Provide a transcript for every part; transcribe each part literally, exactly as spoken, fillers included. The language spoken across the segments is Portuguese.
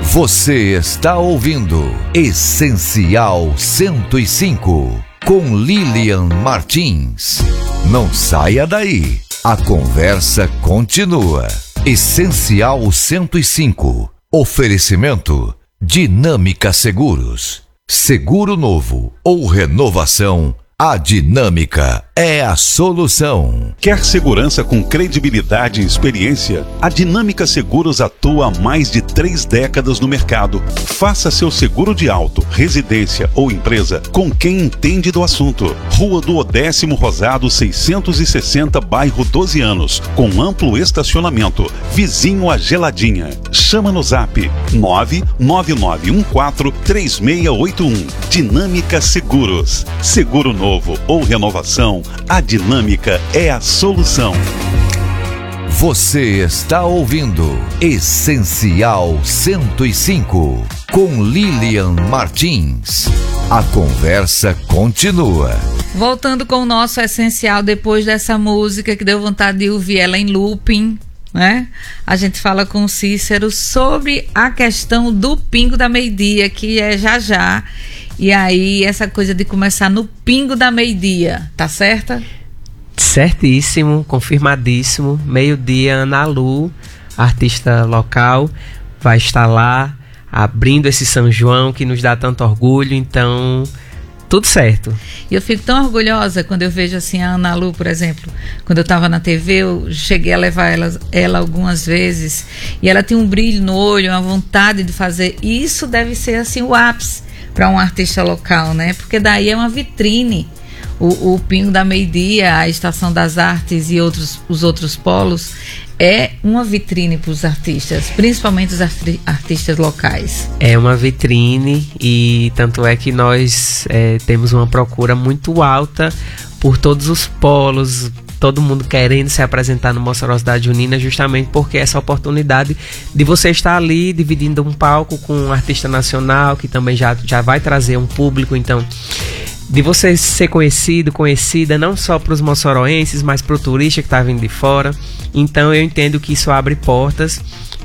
Você está ouvindo Essencial cento e cinco, com Lilian Martins. Não saia daí, a conversa continua. Essencial cento e cinco, oferecimento Dinâmica Seguros. Seguro novo ou renovação, a Dinâmica é a solução. Quer segurança com credibilidade e experiência? A Dinâmica Seguros atua há mais de três décadas no mercado. Faça seu seguro de auto, residência ou empresa com quem entende do assunto. Rua do Odécimo Rosado seiscentos e sessenta, bairro doze anos, com amplo estacionamento, vizinho a Geladinha. Chama no zap nove nove nove um quatro três seis oito um. Dinâmica Seguros. Seguro novo ou renovação, a Dinâmica é a solução. Você está ouvindo Essencial cento e cinco, com Lilian Martins. A conversa continua. Voltando com o nosso Essencial, depois dessa música que deu vontade de ouvir ela em looping, né? A gente fala com o Cícero sobre a questão do pingo da meio-dia, que é já já. E aí, essa coisa de começar no pingo da meio-dia, tá certa? Certíssimo, confirmadíssimo. Meio-dia, Ana Lu, artista local, vai estar lá abrindo esse São João que nos dá tanto orgulho, então tudo certo. E eu fico tão orgulhosa quando eu vejo assim a Ana Lu, por exemplo. Quando eu estava na T V, eu cheguei a levar ela, ela algumas vezes, e ela tem um brilho no olho, uma vontade de fazer. E isso deve ser assim o ápice para um artista local, né? Porque daí é uma vitrine. O, o Pingo da Meio-Dia, a Estação das Artes e outros, os outros polos é uma vitrine para os artistas, principalmente os arti- artistas locais. É uma vitrine e tanto é que nós é, temos uma procura muito alta por todos os polos, todo mundo querendo se apresentar no Mossoró Cidade Junina, justamente porque essa oportunidade de você estar ali dividindo um palco com um artista nacional que também já, já vai trazer um público, então de você ser conhecido, conhecida não só para os moçoroenses, mas para o turista que está vindo de fora. Então eu entendo que isso abre portas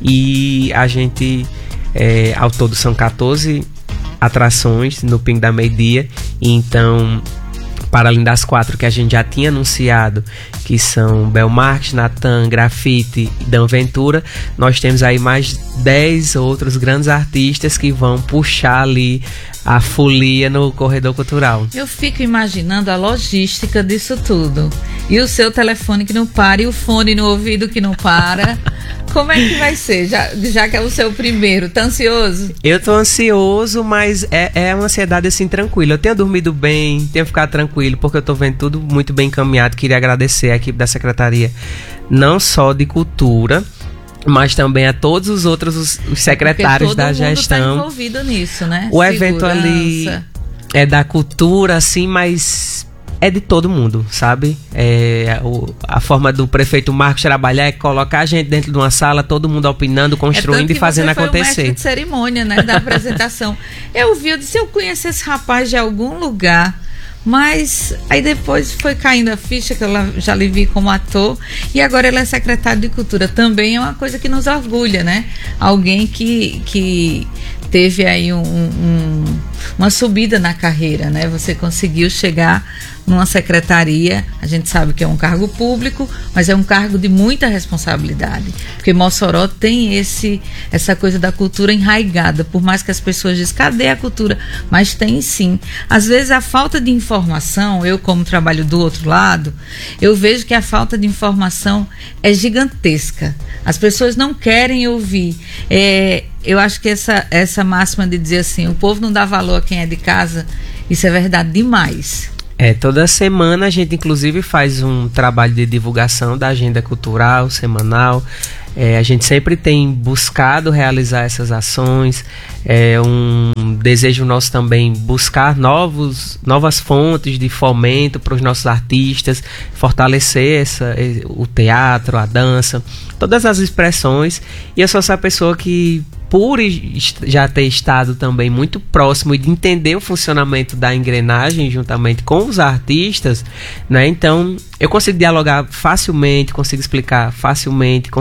e a gente, é, ao todo são catorze atrações no Pingo da Meio-Dia, então para além das quatro que a gente já tinha anunciado, que são Belmarx, Natan, Grafite e Dan Ventura, nós temos aí mais dez outros grandes artistas que vão puxar ali a folia no corredor cultural. Eu fico imaginando a logística disso tudo. E o seu telefone que não para, e o fone no ouvido que não para. Como é que vai ser? Já, já que é o seu primeiro, tá ansioso? Eu tô ansioso, mas é, é uma ansiedade assim tranquila. Eu tenho dormido bem, tenho ficado tranquilo, porque eu tô vendo tudo muito bem encaminhado. Queria agradecer a equipe da Secretaria, não só de Cultura, mas também a todos os outros os, os secretários da gestão. Todo mundo tá envolvido nisso, né? O Segurança. Evento ali é da cultura, assim, mas é de todo mundo, sabe? É, o, a forma do prefeito Marcos trabalhar é colocar a gente dentro de uma sala, todo mundo opinando, construindo é e fazendo você foi acontecer. O mestre de cerimônia, né, da apresentação. Eu vi, eu disse, eu conheço esse rapaz de algum lugar. Mas aí depois foi caindo a ficha, que eu já lhe vi como ator, e agora ele é secretário de Cultura. Também é uma coisa que nos orgulha, né? Alguém que, que teve aí um, um, uma subida na carreira, né? Você conseguiu chegar numa secretaria, a gente sabe que é um cargo público, mas é um cargo de muita responsabilidade, porque Mossoró tem esse, essa coisa da cultura enraigada, por mais que as pessoas dizem, cadê a cultura? Mas tem sim. Às vezes a falta de informação, eu como trabalho do outro lado, eu vejo que a falta de informação é gigantesca. As pessoas não querem ouvir. É, eu acho que essa, essa máxima de dizer assim, o povo não dá valor a quem é de casa, isso é verdade demais. É, toda semana a gente inclusive faz um trabalho de divulgação da agenda cultural semanal. É, a gente sempre tem buscado realizar essas ações. É um desejo nosso também buscar novos, novas fontes de fomento para os nossos artistas, fortalecer essa, o teatro, a dança, todas as expressões. E eu sou essa pessoa que, por já ter estado também muito próximo e de entender o funcionamento da engrenagem juntamente com os artistas, né? Então eu consigo dialogar facilmente, consigo explicar facilmente, consigo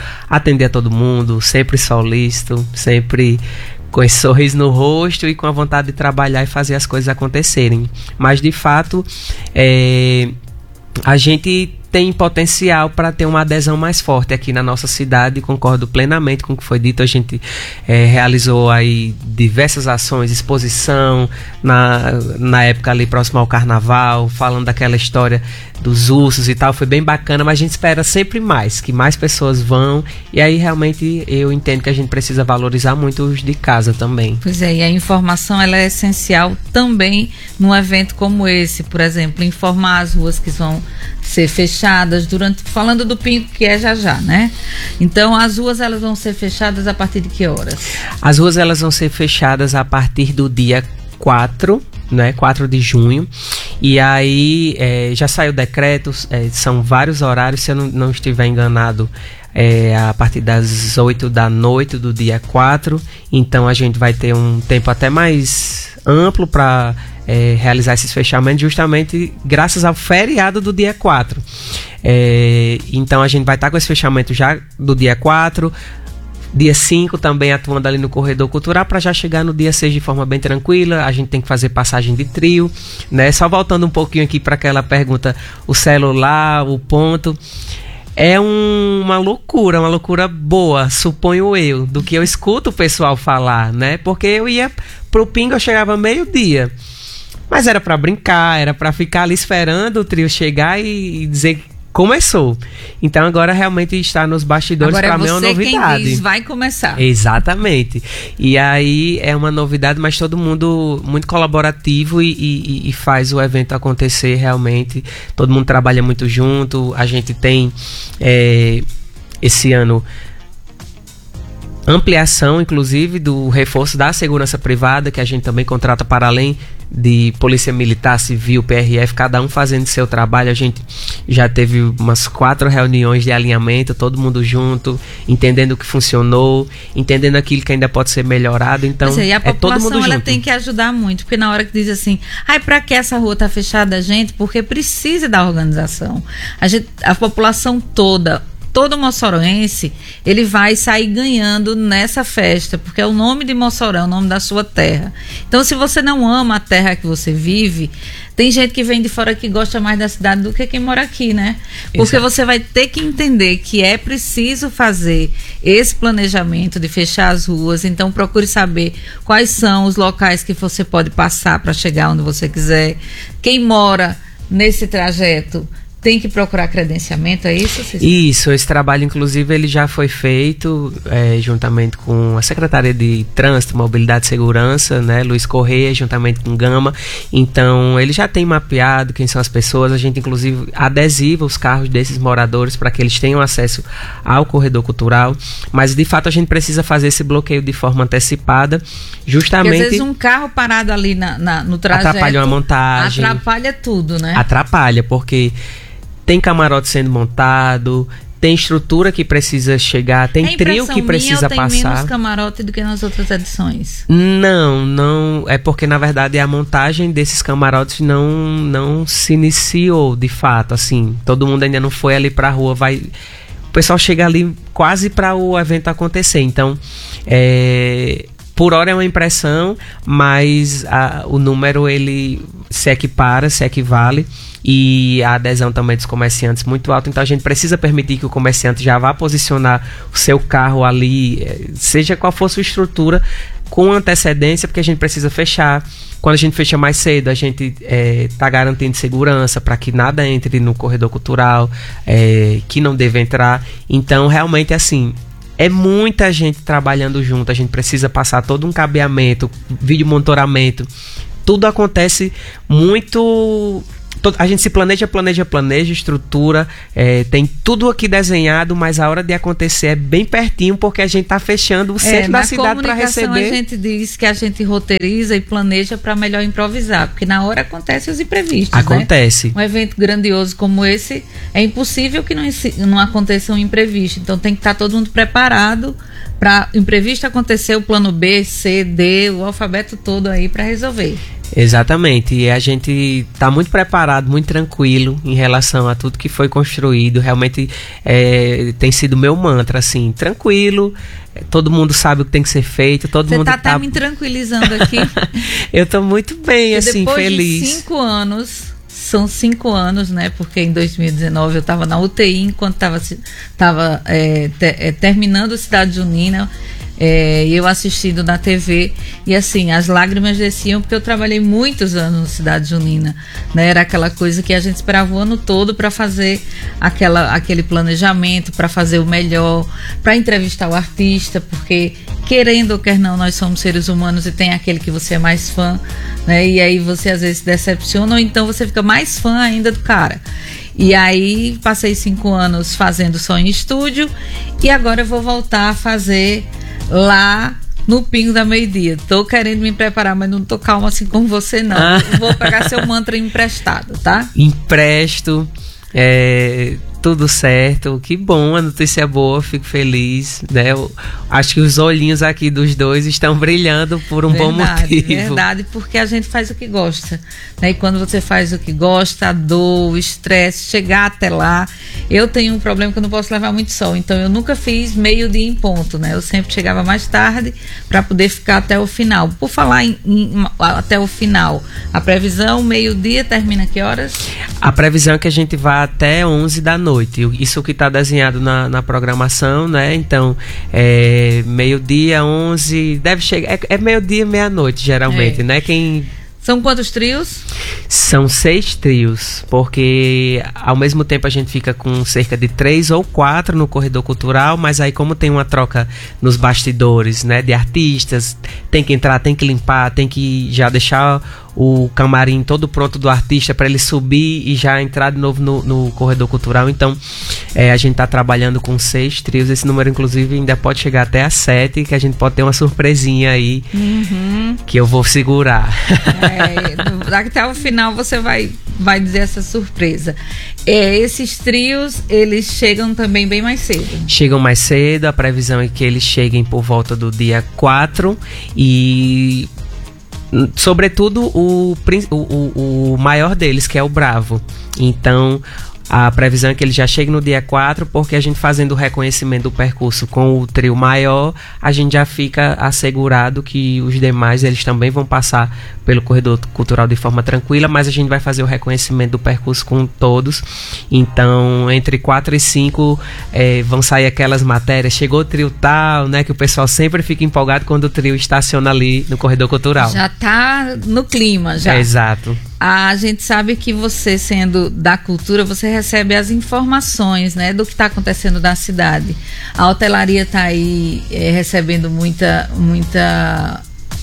atender a todo mundo, sempre solícito, sempre com esse sorriso no rosto e com a vontade de trabalhar e fazer as coisas acontecerem. Mas, de fato, é, a gente tem potencial para ter uma adesão mais forte aqui na nossa cidade. Concordo plenamente com o que foi dito. A gente é, realizou aí diversas ações, exposição na, na época ali próximo ao carnaval, falando daquela história dos ursos e tal, foi bem bacana, mas a gente espera sempre mais, que mais pessoas vão, e aí realmente eu entendo que a gente precisa valorizar muito os de casa também. Pois é, e a informação ela é essencial também num evento como esse, por exemplo, informar as ruas que vão ser fechadas durante, falando do Pingo, que é já já, né? Então as ruas elas vão ser fechadas a partir de que horas? As ruas elas vão ser fechadas a partir do dia quatro, né, quatro de junho, e aí é, já saiu decreto, é, são vários horários, se eu não, não estiver enganado, é, a partir das oito da noite do dia quatro, então a gente vai ter um tempo até mais amplo para é, realizar esses fechamentos, justamente graças ao feriado do dia quatro. É, então a gente vai estar com esse fechamento já do dia quatro, dia cinco também atuando ali no corredor cultural, para já chegar no dia seis de forma bem tranquila. A gente tem que fazer passagem de trio, né? Só voltando um pouquinho aqui para aquela pergunta, o celular, o ponto, é um, uma loucura, uma loucura boa, suponho eu, do que eu escuto o pessoal falar, né? Porque eu ia pro Pingo, eu chegava meio-dia, mas era para brincar, era para ficar ali esperando o trio chegar e, e dizer começou. Então agora realmente está nos bastidores, para mim é uma novidade. Agora é você quem diz, vai começar. Exatamente. E aí é uma novidade, mas todo mundo muito colaborativo e, e, e faz o evento acontecer realmente. Todo mundo trabalha muito junto. A gente tem é, esse ano ampliação, inclusive, do reforço da segurança privada, que a gente também contrata para além de Polícia Militar, Civil, P R F, cada um fazendo seu trabalho. A gente já teve umas quatro reuniões de alinhamento, todo mundo junto, entendendo o que funcionou, entendendo aquilo que ainda pode ser melhorado. Então, é, e a é todo mundo população ela junto. tem que ajudar muito, porque na hora que diz assim, ai, pra que essa rua tá fechada, gente? Porque precisa da organização. A, gente, a população toda, todo moçoroense, ele vai sair ganhando nessa festa, porque é o nome de Mossoró, é o nome da sua terra. Então, se você não ama a terra que você vive, tem gente que vem de fora que gosta mais da cidade do que quem mora aqui, né? Porque Exato. Você vai ter que entender que é preciso fazer esse planejamento de fechar as ruas. Então, procure saber quais são os locais que você pode passar para chegar onde você quiser. Quem mora nesse trajeto tem que procurar credenciamento, é isso, Cícero? Isso, esse trabalho, inclusive, ele já foi feito é, juntamente com a Secretaria de Trânsito, Mobilidade e Segurança, né, Luiz Correia, juntamente com Gama. Então, ele já tem mapeado quem são as pessoas. A gente, inclusive, adesiva os carros desses moradores para que eles tenham acesso ao corredor cultural. Mas, de fato, a gente precisa fazer esse bloqueio de forma antecipada, justamente... Porque, às vezes, um carro parado ali na, na, no trajeto... Atrapalha uma montagem. Atrapalha tudo, né? Atrapalha, porque... tem camarote sendo montado, tem estrutura que precisa chegar, tem trio que precisa minha, passar. Tem menos camarote do que nas outras edições? Não, não. É porque, na verdade, a montagem desses camarotes não, não se iniciou, de fato, assim. Todo mundo ainda não foi ali pra rua, vai... O pessoal chega ali quase para o evento acontecer. Então, é... por hora é uma impressão, mas a, o número, ele se equipara, se equivale, e a adesão também dos comerciantes muito alta. Então a gente precisa permitir que o comerciante já vá posicionar o seu carro ali, seja qual for a sua estrutura, com antecedência, porque a gente precisa fechar. Quando a gente fecha mais cedo, a gente está é, garantindo segurança para que nada entre no corredor cultural, é, que não deve entrar. Então, realmente, assim, é muita gente trabalhando junto. A gente precisa passar todo um cabeamento, vídeo monitoramento. Tudo acontece muito... A gente se planeja, planeja, planeja, estrutura, é, tem tudo aqui desenhado, mas a hora de acontecer é bem pertinho, porque a gente está fechando o centro é, da cidade para receber. A gente diz que a gente roteiriza e planeja para melhor improvisar, porque na hora acontecem os imprevistos. Acontece. Né? Um evento grandioso como esse, é impossível que não, não aconteça um imprevisto. Então tem que estar todo mundo preparado para o imprevisto acontecer, o plano B, C, D, o alfabeto todo aí para resolver. Exatamente, e a gente está muito preparado, muito tranquilo em relação a tudo que foi construído. Realmente é, tem sido meu mantra, assim, tranquilo, todo mundo sabe o que tem que ser feito, todo Você mundo tá tá... até me tranquilizando aqui. Eu tô muito bem, Porque assim, depois feliz. De cinco anos, são cinco anos, né? Porque em dois mil e dezenove eu estava na U T I enquanto estava tava, é, te, é, terminando Cidade Junina. É, e eu assistindo na T V e assim, as lágrimas desciam porque eu trabalhei muitos anos no Cidade Junina, né? Era aquela coisa que a gente esperava o ano todo para fazer aquela, aquele planejamento, para fazer o melhor, para entrevistar o artista, porque querendo ou quer não, nós somos seres humanos e tem aquele que você é mais fã, né? E aí você às vezes se decepciona ou então você fica mais fã ainda do cara. E aí passei cinco anos fazendo só em estúdio e agora eu vou voltar a fazer lá no Pingo da Meio-Dia. Tô querendo me preparar, mas não tô calma assim como você, não. Ah. Vou pegar seu mantra emprestado, tá? Empresto. É, tudo certo, que bom, a notícia é boa, fico feliz, né? Eu acho que os olhinhos aqui dos dois estão brilhando por um verdade, bom motivo. Verdade, porque a gente faz o que gosta, né? E quando você faz o que gosta, a dor, o estresse, chegar até lá. Eu tenho um problema que eu não posso levar muito sol, então eu nunca fiz meio-dia em ponto, né? Eu sempre chegava mais tarde para poder ficar até o final. Por falar em, em, até o final, a previsão, meio-dia, termina que horas? A previsão é que a gente vá até onze da noite. Isso que está desenhado na, na programação, né? Então, é, meio-dia, onze, deve chegar. É, é meio-dia, meia-noite, geralmente, é. né? Quem. São quantos trios? São seis trios, porque ao mesmo tempo a gente fica com cerca de três ou quatro no corredor cultural, mas aí como tem uma troca nos bastidores, né, de artistas, tem que entrar, tem que limpar, tem que já deixar o camarim todo pronto do artista para ele subir e já entrar de novo no, no corredor cultural. Então é, a gente está trabalhando com seis trios. Esse número inclusive ainda pode chegar até a sete, que a gente pode ter uma surpresinha aí, uhum. que eu vou segurar. É, até o final você vai, vai dizer essa surpresa. É, esses trios, eles chegam também bem mais cedo. Chegam mais cedo, a previsão é que eles cheguem por volta do dia quatro e... sobretudo o, o, o maior deles, que é o Bravo. Então a previsão é que ele já chegue no dia quatro, porque a gente fazendo o reconhecimento do percurso com o trio maior, a gente já fica assegurado que os demais eles também vão passar pelo corredor cultural de forma tranquila, mas a gente vai fazer o reconhecimento do percurso com todos. Então entre quatro e cinco é, vão sair aquelas matérias, chegou o trio tal, né, que o pessoal sempre fica empolgado quando o trio estaciona ali no corredor cultural. Já tá no clima, já. É, exato. A gente sabe que você, sendo da cultura, você recebe as informações, né, do que está acontecendo na cidade. A hotelaria está aí é, recebendo muita, muita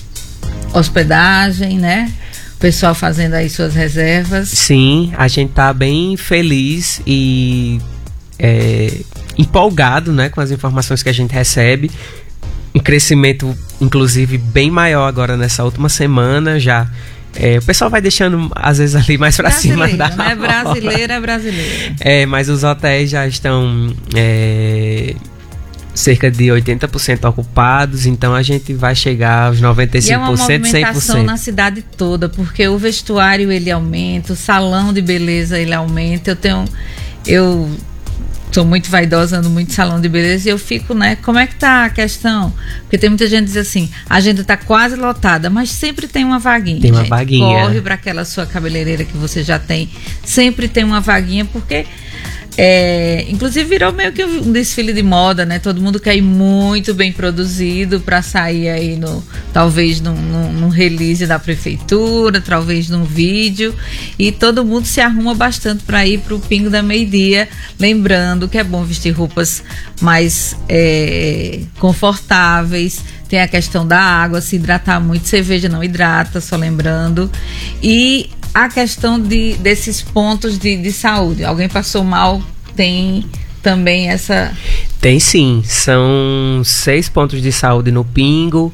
hospedagem, né? O pessoal fazendo aí suas reservas. Sim, a gente tá bem feliz e é, empolgado, né, com as informações que a gente recebe. Um crescimento, inclusive, bem maior agora nessa última semana já. É, o pessoal vai deixando, às vezes, ali mais pra cima da né? Brasileiro é brasileiro. É, mas os hotéis já estão é, cerca de oitenta por cento ocupados, então a gente vai chegar aos noventa e cinco por cento, cem por cento. E é uma movimentação na cidade toda, porque o vestuário, ele aumenta, o salão de beleza, ele aumenta. Eu tenho... Eu... sou muito vaidosa, ando muito salão de beleza e eu fico, né, como é que tá a questão? Porque tem muita gente que diz assim, a agenda tá quase lotada, mas sempre tem uma vaguinha. Tem uma gente. vaguinha. Corre para aquela sua cabeleireira que você já tem, sempre tem uma vaguinha, porque é, inclusive virou meio que um desfile de moda, né? Todo mundo quer ir muito bem produzido para sair aí no, talvez num, num, num release da prefeitura, talvez num vídeo, e todo mundo se arruma bastante para ir pro Pingo da Meio-Dia, lembrando que é bom vestir roupas mais é, confortáveis. Tem a questão da água, se hidratar muito, cerveja não hidrata, só lembrando. E a questão de, desses pontos de, de saúde. Alguém passou mal, tem também essa... Tem sim, são seis pontos de saúde no Pingo,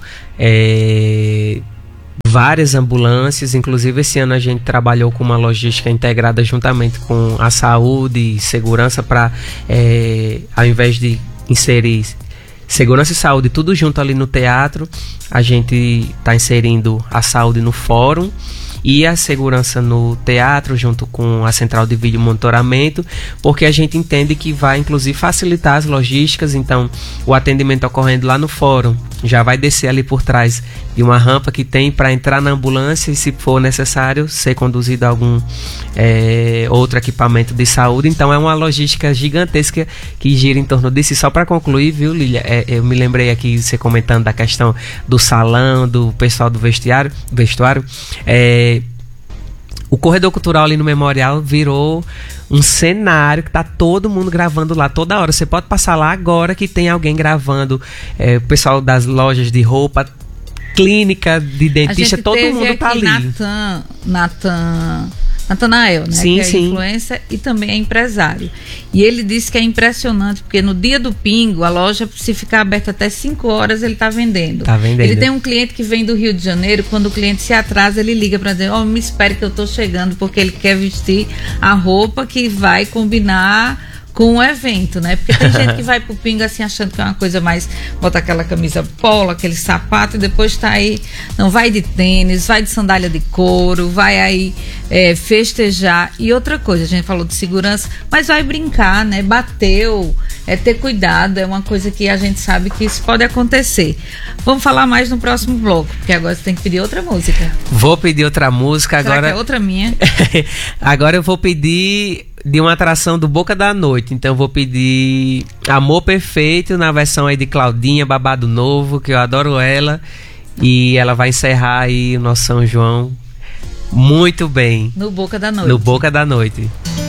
é, várias ambulâncias, inclusive esse ano a gente trabalhou com uma logística integrada juntamente com a saúde e segurança para, é, ao invés de inserir segurança e saúde, tudo junto ali no teatro. A gente está inserindo a saúde no fórum e a segurança no teatro, junto com a central de vídeo monitoramento, porque a gente entende que vai, inclusive, facilitar as logísticas. Então, o atendimento ocorrendo lá no fórum já vai descer ali por trás de uma rampa que tem para entrar na ambulância e, se for necessário, ser conduzido a algum é, outro equipamento de saúde. Então, é uma logística gigantesca que gira em torno disso. E só para concluir, viu, Lília, é, eu me lembrei aqui, você comentando da questão do salão, do pessoal do vestiário, vestuário, é, o corredor cultural ali no Memorial virou um cenário que tá todo mundo gravando lá toda hora. Você pode passar lá agora que tem alguém gravando, é, o pessoal das lojas de roupa, clínica de dentista, todo mundo tá ali. Natan, Natan, Natanael, né? Sim, que é sim. influencer e também é empresário. E ele disse que é impressionante, porque no dia do Pingo, a loja, se ficar aberta até cinco horas, ele tá vendendo. Tá vendendo. Ele tem um cliente que vem do Rio de Janeiro, quando o cliente se atrasa, ele liga para dizer, ó, oh, me espere que eu tô chegando, porque ele quer vestir a roupa que vai combinar com o evento, né? Porque tem gente que vai pro Pingo assim, achando que é uma coisa mais, bota aquela camisa polo, aquele sapato, e depois tá aí, não, vai de tênis, vai de sandália de couro, vai aí é, festejar. E outra coisa, a gente falou de segurança, mas vai brincar, né? Bateu, é ter cuidado, é uma coisa que a gente sabe que isso pode acontecer. Vamos falar mais no próximo bloco, porque agora você tem que pedir outra música. Vou pedir outra música. Será agora. Que é outra minha? Agora eu vou pedir de uma atração do Boca da Noite. Então eu vou pedir Amor Perfeito, na versão aí de Claudinha, Babado Novo, que eu adoro ela. E ela vai encerrar aí o nosso São João muito bem. No Boca da Noite. No Boca da Noite.